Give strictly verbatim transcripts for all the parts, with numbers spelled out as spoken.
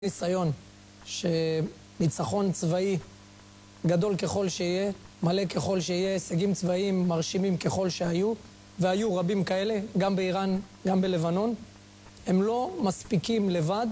ניסיון שניצחון צבאי גדול ככל שיהיה, מלא ככל שיהיה, הישגים צבאיים מרשימים ככל שהיו, והיו רבים כאלה, גם באיראן, גם בלבנון, הם לא מספיקים לבד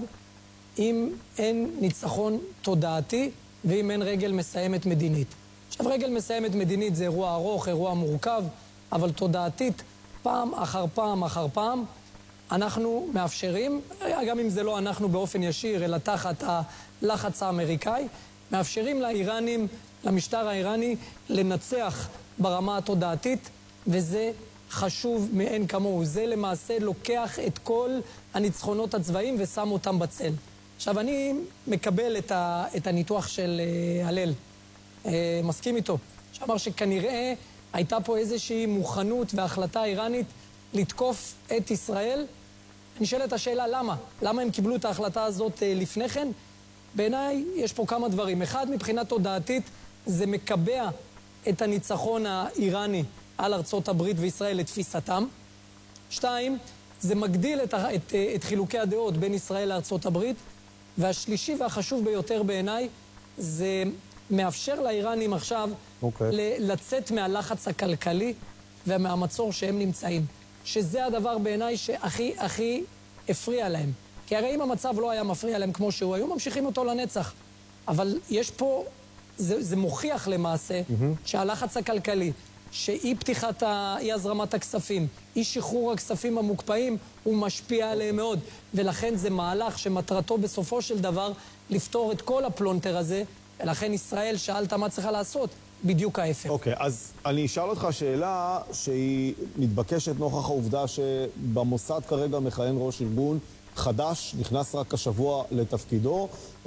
אם אין ניצחון תודעתי ואם אין רגל מסיימת מדינית. עכשיו, רגל מסיימת מדינית זה אירוע ארוך, אירוע מורכב, אבל תודעתית, פעם אחר פעם אחר פעם, אנחנו מאפשרים, גם אם זה לא אנחנו באופן ישיר, אלא תחת הלחץ האמריקאי, מאפשרים לאיראנים, למשטר האיראני, לנצח ברמה התודעתית, וזה חשוב מאין כמוהו. זה למעשה לוקח את כל הניצחונות הצבאיים ושם אותם בצל. עכשיו, אני מקבל את, ה, את הניתוח של uh, הלל, uh, מסכים איתו, שאמר שכנראה הייתה פה איזושהי מוכנות והחלטה איראנית לתקוף את ישראל. נשאלת השאלה למה? למה הם קיבלו את ההחלטה הזאת uh, לפני כן? בעיניי יש פה כמה דברים. אחד, מבחינה תודעתית, זה מקבע את הניצחון האיראני על ארצות הברית וישראל לתפיסתם. שתיים, זה מגדיל את, את, את חילוקי הדעות בין ישראל לארצות הברית. והשלישי והחשוב ביותר בעיניי, זה מאפשר לאיראנים עכשיו okay. לצאת מהלחץ הכלכלי ומהמצור שהם נמצאים. שזה הדבר בעיניי שהכי הכי הפריע להם. כי הרי אם המצב לא היה מפריע להם כמו שהוא, היו ממשיכים אותו לנצח. אבל יש פה, זה, זה מוכיח למעשה mm-hmm. שהלחץ הכלכלי, שאי פתיחת, אי הזרמת הכספים, אי שחרור הכספים המוקפאים, הוא משפיע עליהם מאוד. ולכן זה מהלך שמטרתו בסופו של דבר לפתור את כל הפלונטר הזה, ולכן ישראל שאלת מה צריכה לעשות, בדיוק ההפך. אוקיי, אז אני אשאל אותך שאלה שהיא מתבקשת נוכח העובדה שבמוסד כרגע מכהן ראש ארגון חדש, נכנס רק השבוע לתפקידו,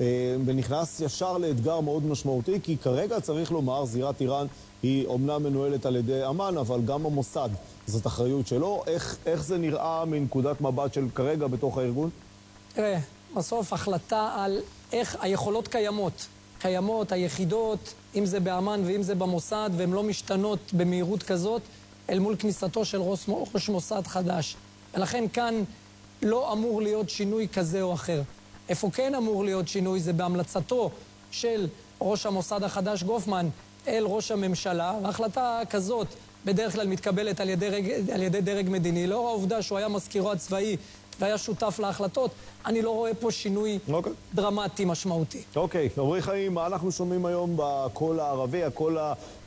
ונכנס ישר לאתגר מאוד משמעותי, כי כרגע צריך לומר, זירת איראן היא אומנם מנוהלת על ידי אמן, אבל גם המוסד, זאת אחריות שלו. איך, איך זה נראה מנקודת מבט של כרגע בתוך הארגון? תראה, בסוף החלטה על איך היכולות קיימות. קיימות, היחידות, אם זה באמן ואם זה במוסד, והן לא משתנות במהירות כזאת, אל מול כניסתו של ראש, ראש מוסד חדש. ולכן כאן לא אמור להיות שינוי כזה או אחר. איפה כן אמור להיות שינוי זה בהמלצתו של ראש המוסד החדש גופמן אל ראש הממשלה, וההחלטה כזאת בדרך כלל מתקבלת על ידי, רג, על ידי דרג מדיני. לאור העובדה שהוא היה מזכירו הצבאי והיה שותף להחלטות, אני לא רואה פה שינוי okay. דרמטי משמעותי. אוקיי, okay. עמרי חיים, מה אנחנו שומעים היום בקול הערבי, הקול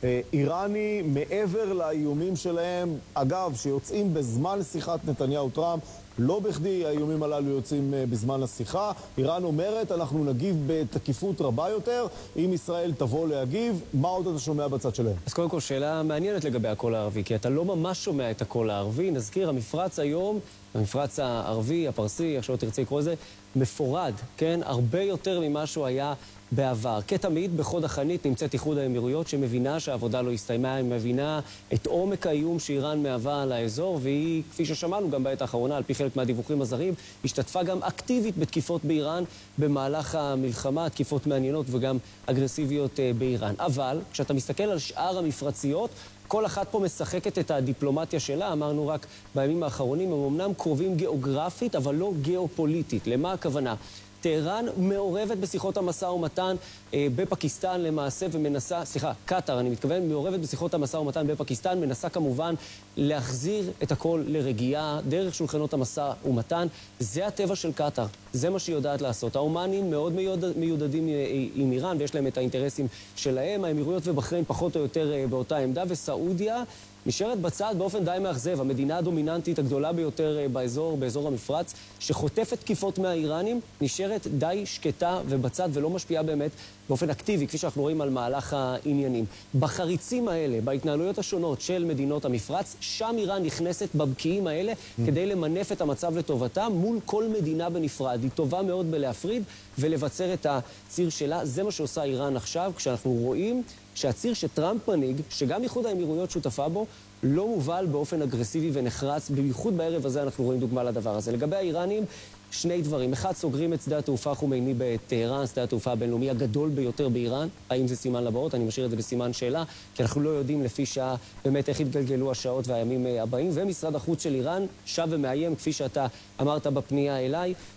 האיראני, מעבר לאיומים שלהם, אגב, שיוצאים בזמן שיחת נתניהו-טראמפ, לא בכדי האיומים הללו יוצאים בזמן השיחה. איראן אומרת, אנחנו נגיב בתקיפות רבה יותר, אם ישראל תבוא להגיב. מה עוד אתה שומע בצד שלהם? אז קודם כל, שאלה מעניינת לגבי הקול הערבי, כי אתה לא ממש שומע את הקול הערבי. נזכיר, המפרץ היום, המפרץ הערבי, הפרסי, איך שלא תרצה לקרוא לזה, מפורד, כן? הרבה יותר ממה שהוא היה בעבר. כתמיד, בחוד החנית נמצאת איחוד האמירויות שמבינה שהעבודה לא הסתיימה, היא מבינה את עומק האיום שאיראן מהווה על האזור, והיא, כפי ששמענו גם בעת האחרונה, על פי חלק מהדיווחים הזרים, השתתפה גם אקטיבית בתקיפות באיראן במהלך המלחמה, תקיפות מעניינות וגם אגרסיביות באיראן. אבל, כשאתה מסתכל על שאר המפרציות, כל אחת פה משחקת את הדיפלומטיה שלה, אמרנו רק בימים האחרונים, הם אמנם קרובים גיאוגרפית, אבל לא גיאופוליטית. למה הכוונה? טהרן מעורבת בשיחות המשא ומתן אה, בפקיסטן למעשה ומנסה, סליחה, קטר, אני מתכוון, מעורבת בשיחות המשא ומתן בפקיסטן, מנסה כמובן להחזיר את הכל לרגיעה דרך שולחנות המשא ומתן. זה הטבע של קטר, זה מה שהיא יודעת לעשות. האומנים מאוד מיודד, מיודדים עם איראן ויש להם את האינטרסים שלהם, האמירויות ובחריין פחות או יותר אה, באותה עמדה, וסעודיה נשארת בצד באופן די מאכזב, המדינה הדומיננטית הגדולה ביותר באזור, באזור המפרץ, שחוטפת תקיפות מהאיראנים, נשארת די שקטה ובצד ולא משפיעה באמת באופן אקטיבי, כפי שאנחנו רואים על מהלך העניינים. בחריצים האלה, בהתנהלויות השונות של מדינות המפרץ, שם איראן נכנסת בבקיעים האלה mm. כדי למנף את המצב לטובתה מול כל מדינה בנפרד. היא טובה מאוד בלהפריד ולבצר את הציר שלה. זה מה שעושה איראן עכשיו, כשאנחנו רואים שהציר שטראמפ מנהיג, שגם איחוד האמירויות שותפה בו, לא מובל באופן אגרסיבי ונחרץ. בייחוד בערב הזה אנחנו רואים דוגמה לדבר הזה. לגבי האיראנים, שני דברים. אחד, סוגרים את שדה התעופה חומייני בטהרן, שדה התעופה הבינלאומי הגדול ביותר באיראן. האם זה סימן לבאות? אני משאיר את זה בסימן שאלה, כי אנחנו לא יודעים לפי שעה באמת איך התגלגלו השעות והימים הבאים. ומשרד החוץ של איראן שב ומאיים, כפי שאתה אמרת בפנייה אליי,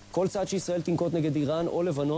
כל צעד שישראל תנקוט נגד איראן או לבנון,